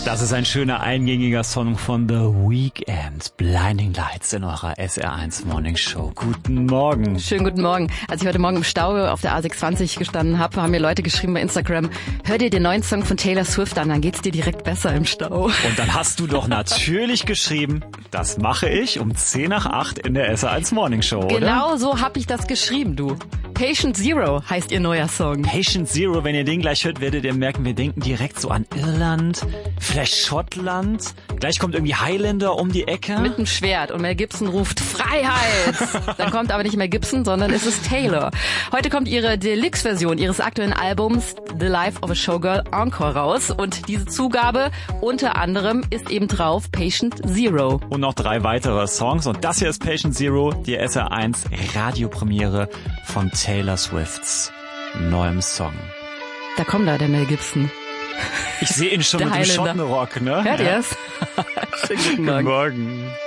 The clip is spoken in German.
Das ist ein schöner eingängiger Song von The Weeknd. Blinding Lights in eurer SR1 Morning Show. Guten Morgen. Schönen guten Morgen. Als ich heute Morgen im Stau auf der A620 gestanden habe, haben mir Leute geschrieben bei Instagram, hör dir den neuen Song von Taylor Swift an, dann geht's dir direkt besser im Stau. Und dann hast du doch natürlich geschrieben, das mache ich um 10 nach 8 in der SR1 Morning Show, oder? Genau so habe ich das geschrieben, du. Patient Zero heißt ihr neuer Song. Patient Zero, wenn ihr den gleich hört, werdet ihr merken, wir denken direkt so an Irland, vielleicht Schottland. Gleich kommt irgendwie Highlander um die Ecke. Mit einem Schwert und Mel Gibson ruft Freiheit. Dann kommt aber nicht Mel Gibson, sondern es ist Taylor. Heute kommt ihre Deluxe-Version ihres aktuellen Albums The Life of a Showgirl Encore raus. Und diese Zugabe unter anderem ist eben drauf Patient Zero. Und noch 3 weitere Songs. Und das hier ist Patient Zero, die SR1 Radiopremiere von Taylor Swifts neuem Song. Da kommt da der Mel Gibson. Ich sehe ihn schon mit dem Schottenrock, ne? Hört ihr es? Schönen guten Morgen. Guten Morgen.